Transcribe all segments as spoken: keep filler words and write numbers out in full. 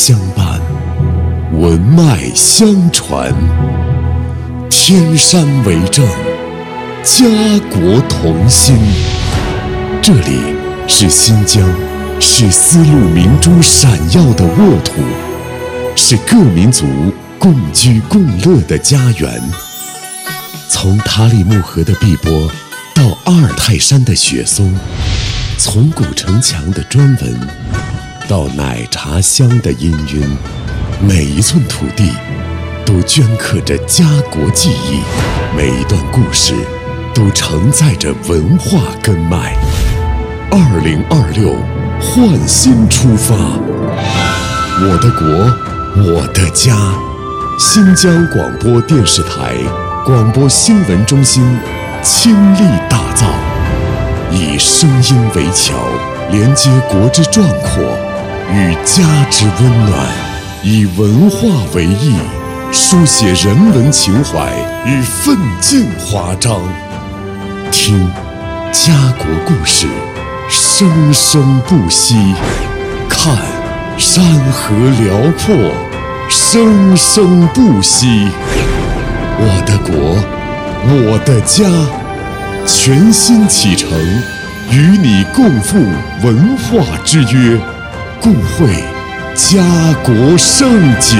相伴，文脉相传，天山为证，家国同心。这里是新疆，是丝路明珠闪耀的沃土，是各民族共居共乐的家园。从塔里木河的碧波到阿尔泰山的雪松，从古城墙的砖纹到奶茶香的氤氲，每一寸土地都镌刻着家国记忆，每一段故事都承载着文化根脉。二零二六，焕新出发，我的国，我的家。新疆广播电视台广播新闻中心倾力打造，以声音为桥，连接国之壮阔与家之温暖，以文化为翼，书写人文情怀与奋进华章。听家国故事，生生不息；看山河辽阔，生生不息。我的国，我的家，全新启程，与你共赴文化之约，共绘家国盛景。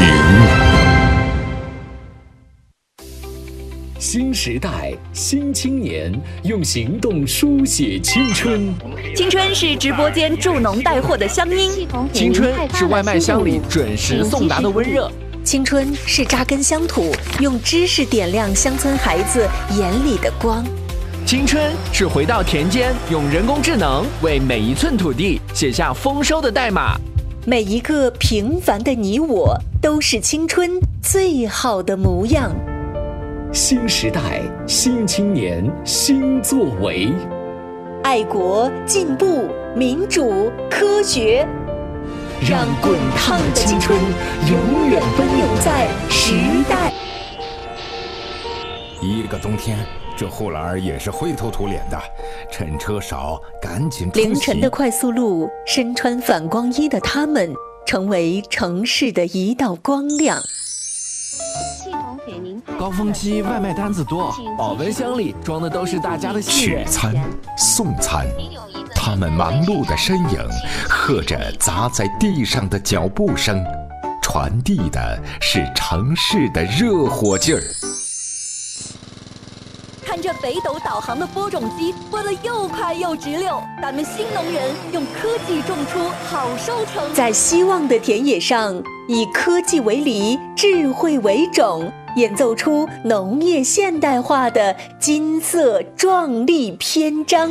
新时代，新青年，用行动书写青春。 青春是直播间助农带货的乡音， 青春是外卖箱里准时送达的温热， 青春是扎根乡土，用知识点亮乡村孩子眼里的光。 青春是回到田间，用人工智能为每一寸土地写下丰收的代码。 每一个平凡的你我，都是青春最好的模样。 新时代，新青年，新作为， 爱国、进步、民主、科学， 让滚烫的青春永远奔涌在时代。 一个冬天，这护栏儿也是灰头土脸的，趁车少，赶紧出席。 凌晨的快速路，身穿反光衣的他们，成为城市的一道光亮。 高峰期外卖单子多，保温箱里装的都是大家的信任。 取餐、送餐，他们忙碌的身影，和着砸在地上的脚步声，传递的是城市的热火劲儿。 看着北斗导航的播种机播得又快又直溜，咱们新农人用科技种出好收成。 在希望的田野上，以科技为犁，智慧为种，演奏出农业现代化的金色壮丽篇章。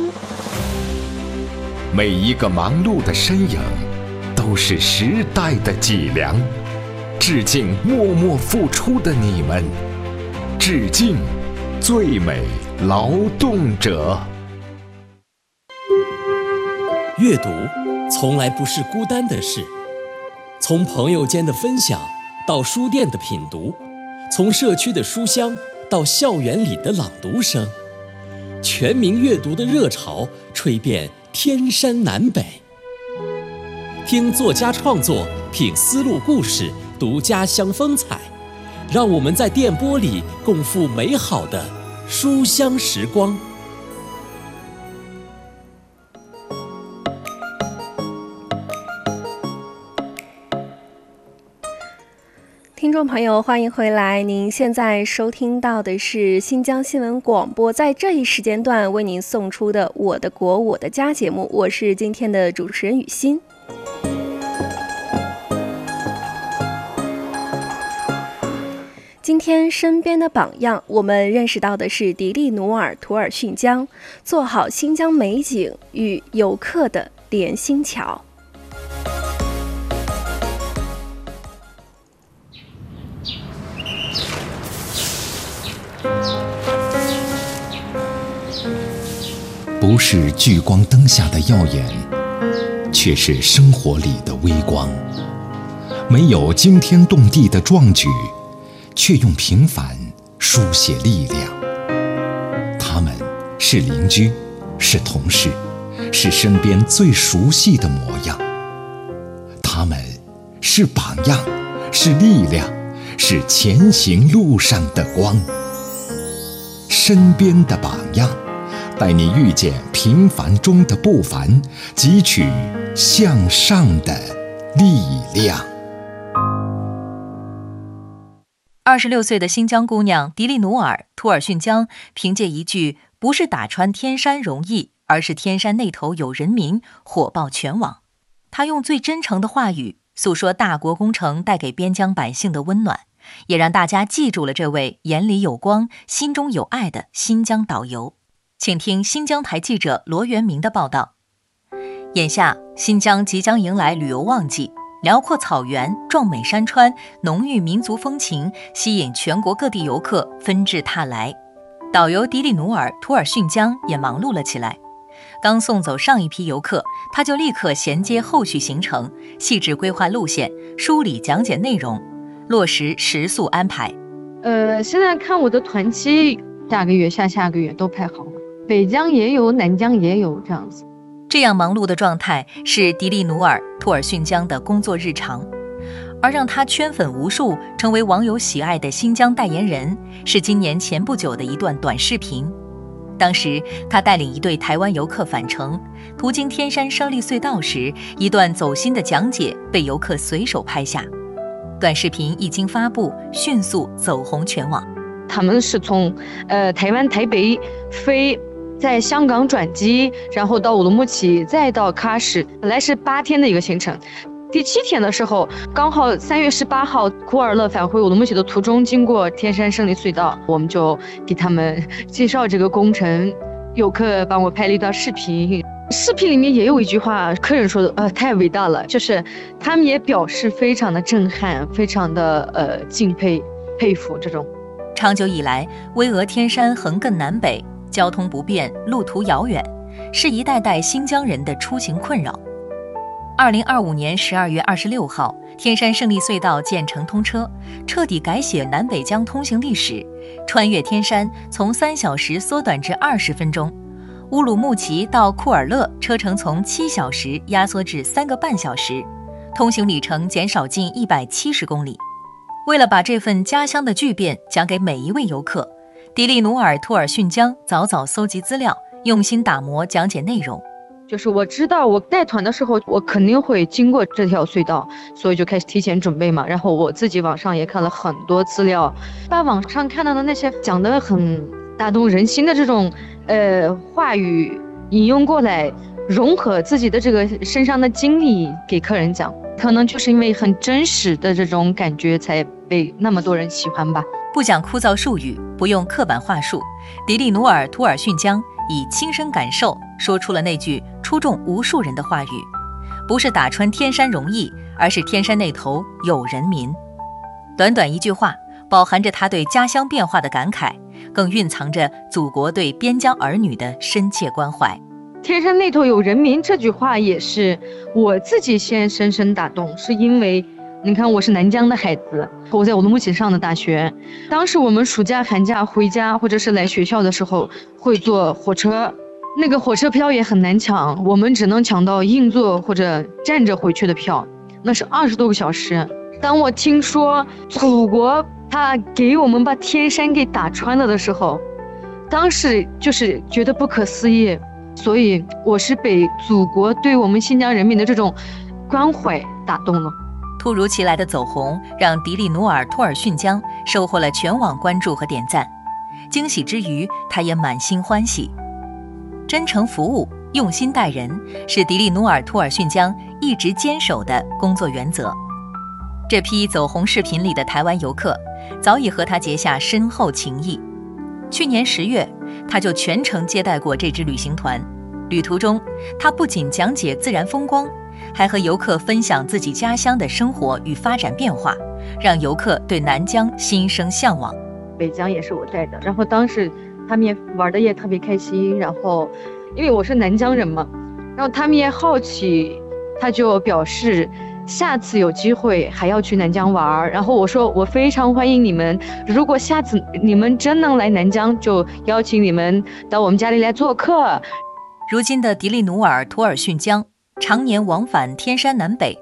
每一个忙碌的身影，都是时代的脊梁。致敬默默付出的你们，致敬最美劳动者。 阅读从来不是孤单的事，从朋友间的分享到书店的品读，从社区的书香到校园里的朗读声，全民阅读的热潮吹遍天山南北。听作家创作，品丝路故事，读家乡风采，让我们在电波里共赴美好的书香时光。 听众朋友，欢迎回来！您现在收听到的是新疆新闻广播，在这一时间段为您送出的《我的国我的家》节目，我是今天的主持人雨欣。今天身边的榜样，我们认识到的是迪丽努尔图尔逊江，做好新疆美景与游客的连心桥。 不是聚光灯下的耀眼，却是生活里的微光。没有惊天动地的壮举，却用平凡书写力量。他们是邻居，是同事，是身边最熟悉的模样。他们是榜样，是力量，是前行路上的光。身边的榜样，带你遇见平凡中的不凡，汲取向上的力量。 二十六岁的新疆姑娘迪丽努尔·图尔逊江，凭借一句“不是打穿天山容易，而是天山那头有人民”火爆全网。她用最真诚的话语诉说大国工程带给边疆百姓的温暖，也让大家记住了这位眼里有光、心中有爱的新疆导游。请听新疆台记者罗元明的报道。眼下，新疆即将迎来旅游旺季，辽阔草原、壮美山川、浓郁民族风情，吸引全国各地游客纷至沓来。导游迪丽努尔·图尔逊江也忙碌了起来。刚送走上一批游客，他就立刻衔接后续行程，细致规划路线，梳理讲解内容，落实食宿安排。 呃，现在看我的团期，下个月、下下个月都排好了，北疆也有，南疆也有，这样子。 这样忙碌的状态是迪丽努尔·图尔逊江的工作日常，而让他圈粉无数，成为网友喜爱的新疆代言人，是今年前不久的一段短视频。当时他带领一队台湾游客返程，途经天山胜利隧道时，一段走心的讲解被游客随手拍下。短视频一经发布，迅速走红全网。 他们是从呃台湾台北飞，在香港转机，然后到乌鲁木齐，再到喀什，本来是八天的一个行程。第七天的时候，刚好三月十八号，库尔勒返回乌鲁木齐的途中，经过天山胜利隧道，我们就给他们介绍这个工程。游客帮我拍了一段视频，视频里面也有一句话，客人说的，呃，太伟大了，就是他们也表示非常的震撼，非常的呃敬佩、佩服这种。 长久以来，巍峨天山横亘南北，交通不便，路途遥远，是一代代新疆人的出行困扰。二零二五年十二月二十六号，天山胜利隧道建成通车，彻底改写南北疆通行历史。穿越天山从三小时缩短至二十分钟，乌鲁木齐到库尔勒车程从七小时压缩至三个半小时，通行里程减少近一百七十公里。为了把这份家乡的巨变讲给每一位游客，迪丽努尔·图尔逊江早早搜集资料，用心打磨讲解内容。 就是我知道我带团的时候，我肯定会经过这条隧道，所以就开始提前准备嘛。然后我自己网上也看了很多资料，把网上看到的那些讲得很打动人心的这种呃话语引用过来，融合自己的这个身上的经历给客人讲。可能就是因为很真实的这种感觉，才被那么多人喜欢吧。 不讲枯燥术语，不用刻板话术，迪丽努尔·图尔逊江以亲身感受说出了那句戳中无数人的话语：不是打穿天山容易，而是天山那头有人民。短短一句话，饱含着他对家乡变化的感慨，更蕴藏着祖国对边疆儿女的深切关怀。 天山那头有人民这句话也是我自己先深深打动，是因为你看我是南疆的孩子，我在乌鲁木齐上的大学，当时我们暑假寒假回家或者是来学校的时候会坐火车，那个火车票也很难抢，我们只能抢到硬座或者站着回去的票，那是二十多个小时。当我听说祖国他给我们把天山给打穿了的时候，当时就是觉得不可思议。所以我是被祖国对我们新疆人民的这种关怀打动了。 突如其来的走红让迪丽努尔·图尔逊江收获了全网关注和点赞，惊喜之余他也满心欢喜。真诚服务，用心待人，是迪丽努尔·图尔逊江一直坚守的工作原则。这批走红视频里的台湾游客早已和他结下深厚情谊。去年十月，他就全程接待过这支旅行团。旅途中，他不仅讲解自然风光，还和游客分享自己家乡的生活与发展变化，让游客对南疆心生向往。 北疆也是我带的，然后当时他们也玩的也特别开心，然后因为我是南疆人嘛，然后他们也好奇，他就表示下次有机会还要去南疆玩，然后我说我非常欢迎你们，如果下次你们真能来南疆，就邀请你们到我们家里来做客。 如今的迪丽努尔·图尔逊江常年往返天山南北，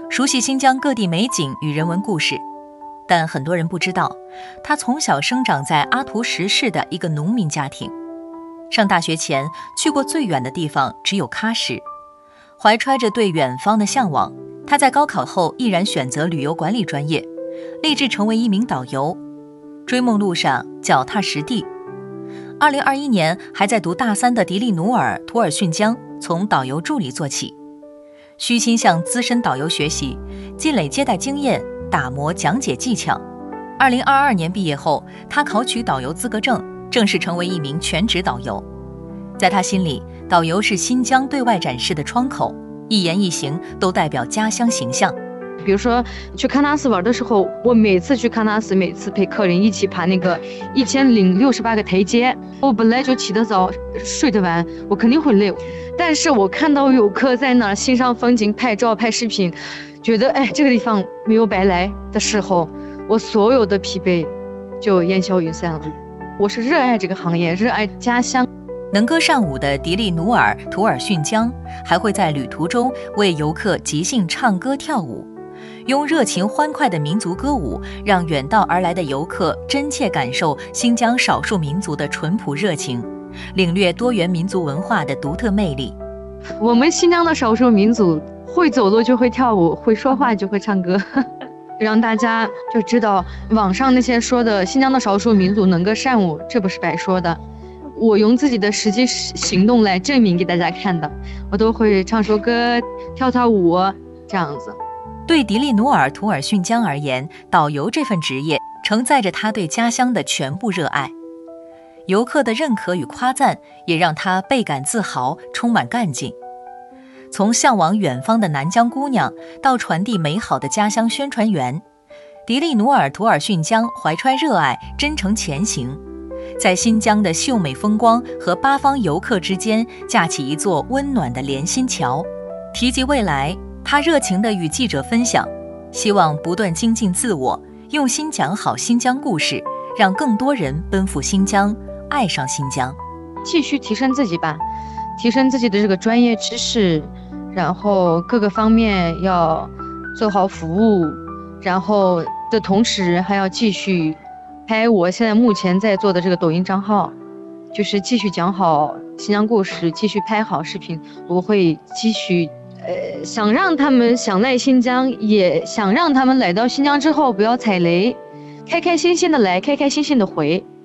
熟悉新疆各地美景与人文故事。但很多人不知道，他从小生长在阿图什市的一个农民家庭。上大学前去过最远的地方只有喀什。怀揣着对远方的向往，他在高考后毅然选择旅游管理专业，立志成为一名导游。追梦路上脚踏实地。二零二一年还在读大三的迪丽努尔·图尔逊江从导游助理做起，虚心向资深导游学习，积累接待经验，打磨讲解技巧。二零二二年毕业后，他考取导游资格证，正式成为一名全职导游。在他心里，导游是新疆对外展示的窗口，一言一行都代表家乡形象。 比如说去喀纳斯玩的时候，我每次去喀纳斯，每次陪客人一起爬那个一千零六十八个台阶，我本来就起得早，睡得晚，我肯定会累。但是我看到游客在那儿欣赏风景、拍照、拍视频，觉得哎，这个地方没有白来的时候，我所有的疲惫就烟消云散了。我是热爱这个行业，热爱家乡。 能歌善舞的迪丽努尔·图尔逊江还会在旅途中为游客即兴唱歌跳舞，用热情欢快的民族歌舞，让远道而来的游客真切感受新疆少数民族的淳朴热情，领略多元民族文化的独特魅力。 我们新疆的少数民族会走路就会跳舞，会说话就会唱歌让大家就知道网上那些说的新疆的少数民族能歌善舞，这不是白说的，我用自己的实际行动来证明给大家看的。我都会唱首歌，跳跳舞，这样子。 对迪丽努尔·图尔逊江而言，导游这份职业承载着他对家乡的全部热爱。游客的认可与夸赞也让他倍感自豪，充满干劲。从向往远方的南疆姑娘到传递美好的家乡宣传员，迪丽努尔·图尔逊江怀揣热爱，真诚前行，在新疆的秀美风光和八方游客之间架起一座温暖的连心桥。提及未来，他热情地与记者分享，希望不断精进自我，用心讲好新疆故事，让更多人奔赴新疆，爱上新疆。 继续提升自己吧，提升自己的这个专业知识，然后各个方面要做好服务，然后的同时还要继续拍我现在目前在做的这个抖音账号，就是继续讲好新疆故事，继续拍好视频。我会继续呃，想让他们想来新疆，也想让他们来到新疆之后不要踩雷，开开心心的来，开开心心的回。